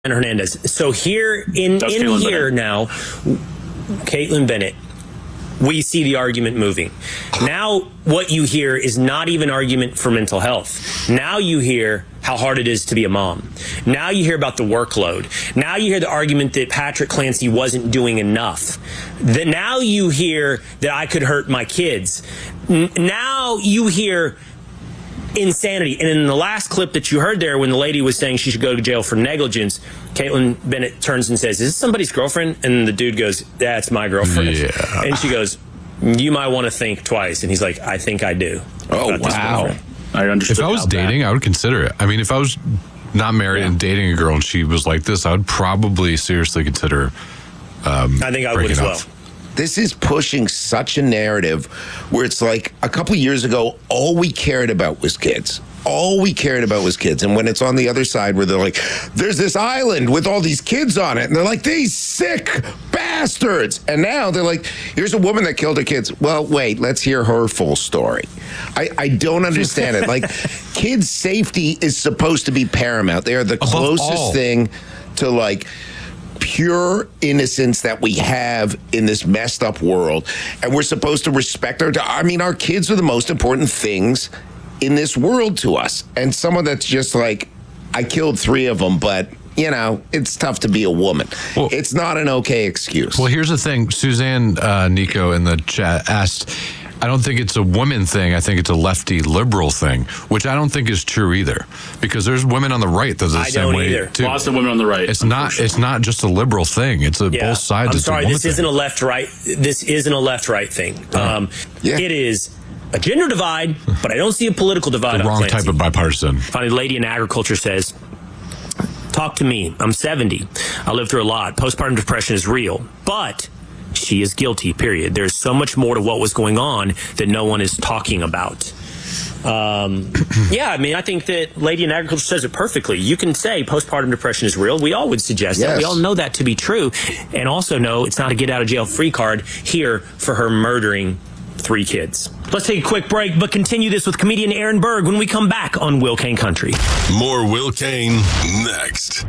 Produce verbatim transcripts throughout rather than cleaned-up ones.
Hernandez. So here in, That's in Kaitlin here Bennett. now, Kaitlin Bennett, we see the argument moving. Now what you hear is not even argument for mental health. Now you hear how hard it is to be a mom. Now you hear about the workload. Now you hear the argument that Patrick Clancy wasn't doing enough. That now you hear that I could hurt my kids. N- now you hear insanity. And in the last clip that you heard there, when the lady was saying she should go to jail for negligence, Kaitlin Bennett turns and says, "Is this somebody's girlfriend?" And the dude goes, "That's my girlfriend." Yeah. And she goes, "You might want to think twice." And he's like, "I think I do." Oh, wow. I understood. If I was how dating, bad. I would consider it. I mean, if I was not married Yeah. and dating a girl and she was like this, I would probably seriously consider um, I think I would breaking as well. up. This is pushing such a narrative where it's like a couple years ago, all we cared about was kids. All we cared about was kids. And when it's on the other side where they're like, there's this island with all these kids on it. And they're like, these sick bastards. And now they're like, here's a woman that killed her kids. Well, wait, let's hear her full story. I, I don't understand it. Like, kids' safety is supposed to be paramount. They are the Above closest all. thing to, like, pure innocence that we have in this messed up world, and we're supposed to respect our I mean our kids are the most important things in this world to us, and someone that's just like, I killed three of them, but you know, it's tough to be a woman. Well, it's not an okay excuse. Well, here's the thing. Suzanne uh, Nico in the chat asked, I don't think it's a woman thing. I think it's a lefty liberal thing, which I don't think is true either, because there's women on the right that are the I same don't way either. too. Lots of women on the right. It's not. It's not just a liberal thing. It's a Yeah. both sides. I'm it's sorry, a woman this isn't thing. a left-right. This isn't a left-right thing. Um, Yeah. It is a gender divide, but I don't see a political divide. the on wrong Clancy. type of bipartisan. Finally, lady in agriculture says, "Talk to me. I'm seventy. I lived through a lot. Postpartum depression is real, but she is guilty, period. There's so much more to what was going on that no one is talking about." Um, yeah, I mean, I think that lady in agriculture says it perfectly. You can say postpartum depression is real. We all would suggest that. Yes. We all know that to be true, and also know it's not a get out of jail free card here for her murdering three kids. Let's take a quick break, but continue this with comedian Aaron Berg when we come back on Will Kane Country. More Will Kane next.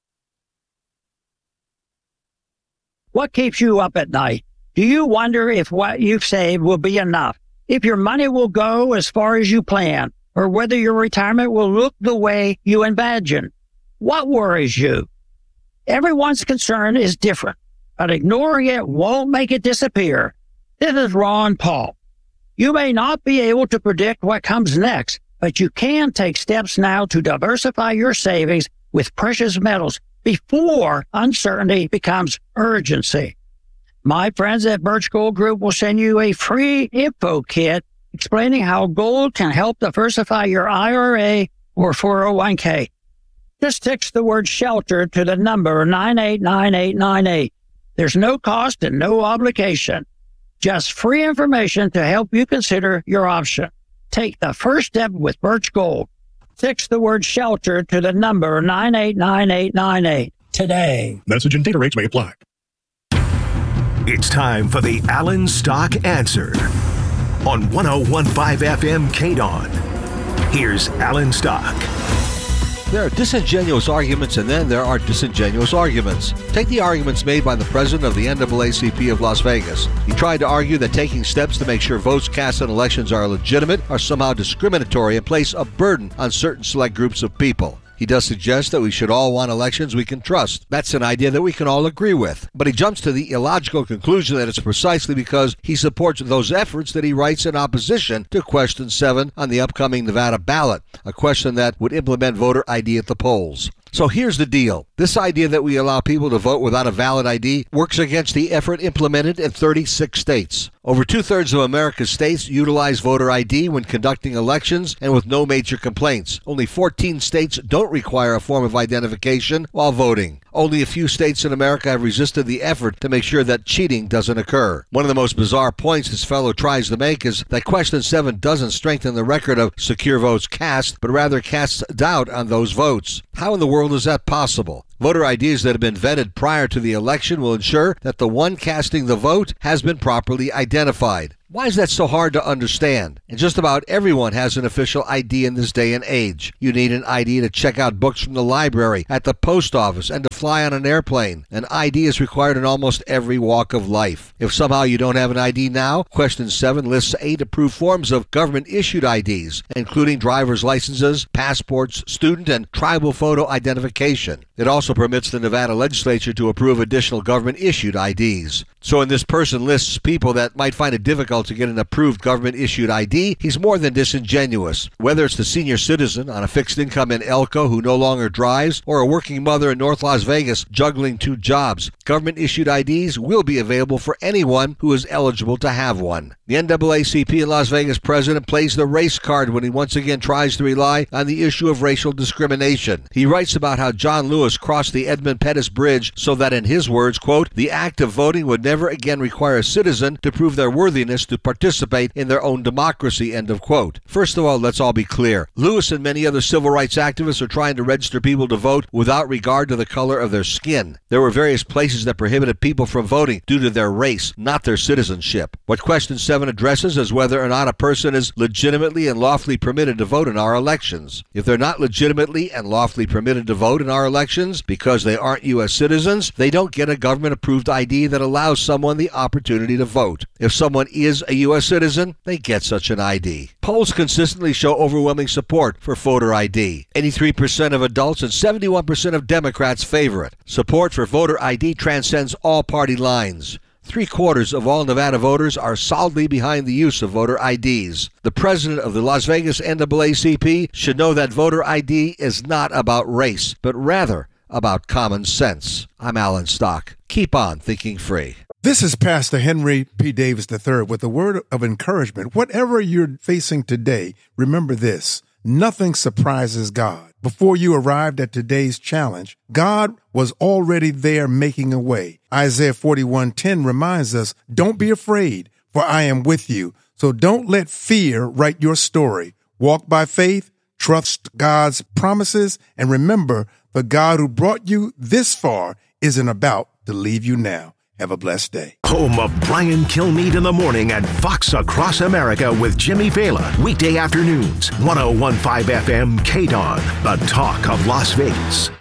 What keeps you up at night? Do you wonder if what you've saved will be enough? If your money will go as far as you plan? Or whether your retirement will look the way you imagine? What worries you? Everyone's concern is different, but ignoring it won't make it disappear. This is Ron Paul. You may not be able to predict what comes next, but you can take steps now to diversify your savings with precious metals before uncertainty becomes urgency. My friends at Birch Gold Group will send you a free info kit explaining how gold can help diversify your I R A or four oh one k. Just text the word SHELTER to the number nine eight nine eight nine eight. There's no cost and no obligation. Just free information to help you consider your option. Take the first step with Birch Gold. Text the word SHELTER to the number nine eight nine eight nine eight today. Message and data rates may apply. It's time for the Alan Stock Answer on one oh one point five F M K D O N. Here's Alan Stock. There are disingenuous arguments, and then there are disingenuous arguments. Take the arguments made by the president of the N double A C P of Las Vegas. He tried to argue that taking steps to make sure votes cast in elections are legitimate are somehow discriminatory and place a burden on certain select groups of people. He does suggest that we should all want elections we can trust. That's an idea that we can all agree with. But he jumps to the illogical conclusion that it's precisely because he supports those efforts that he writes in opposition to Question seven on the upcoming Nevada ballot, a question that would implement voter I D at the polls. So here's the deal. This idea that we allow people to vote without a valid I D works against the effort implemented in thirty-six states. Over two-thirds of America's states utilize voter I D when conducting elections and with no major complaints. Only fourteen states don't require a form of identification while voting. Only a few states in America have resisted the effort to make sure that cheating doesn't occur. One of the most bizarre points this fellow tries to make is that Question seven doesn't strengthen the record of secure votes cast, but rather casts doubt on those votes. How in the world is that possible? Voter I Ds that have been vetted prior to the election will ensure that the one casting the vote has been properly identified. Why is that so hard to understand? And just about everyone has an official I D in this day and age. You need an I D to check out books from the library, at the post office, and to fly on an airplane. An I D is required in almost every walk of life. If somehow you don't have an I D now, question seven lists eight approved forms of government-issued I Ds, including driver's licenses, passports, student and tribal photo identification. It also permits the Nevada legislature to approve additional government-issued I Ds. So when this person lists people that might find it difficult to get an approved government-issued I D, he's more than disingenuous. Whether it's the senior citizen on a fixed income in Elko who no longer drives, or a working mother in North Las Vegas juggling two jobs, government-issued I Ds will be available for anyone who is eligible to have one. The N double A C P and Las Vegas president plays the race card when he once again tries to rely on the issue of racial discrimination. He writes about how John Lewis crossed the Edmund Pettus Bridge so that, in his words, quote, the act of voting would never again require a citizen to prove their worthiness to participate in their own democracy, end of quote. First of all, let's all be clear. Lewis and many other civil rights activists are trying to register people to vote without regard to the color of their skin. There were various places that prohibited people from voting due to their race, not their citizenship. What question seven addresses is whether or not a person is legitimately and lawfully permitted to vote in our elections. If they're not legitimately and lawfully permitted to vote in our elections because they aren't U S citizens, they don't get a government-approved I D that allows someone the opportunity to vote. If someone is a U S citizen, they get such an I D. Polls consistently show overwhelming support for voter I D. eighty-three percent of adults and seventy-one percent of Democrats favor it. Support for voter I D transcends all party lines. Three-quarters of all Nevada voters are solidly behind the use of voter I Ds. The president of the Las Vegas N double A C P should know that voter I D is not about race, but rather about common sense. I'm Alan Stock. Keep on thinking free. This is Pastor Henry P. Davis the third with a word of encouragement. Whatever you're facing today, remember this. Nothing surprises God. Before you arrived at today's challenge, God was already there making a way. Isaiah forty-one ten reminds us, don't be afraid, for I am with you. So don't let fear write your story. Walk by faith, trust God's promises, and remember, the God who brought you this far isn't about to leave you now. Have a blessed day. Home of Brian Kilmeade in the morning and Fox Across America with Jimmy Fallon. Weekday afternoons, one oh one point five F M K D O N, the talk of Las Vegas.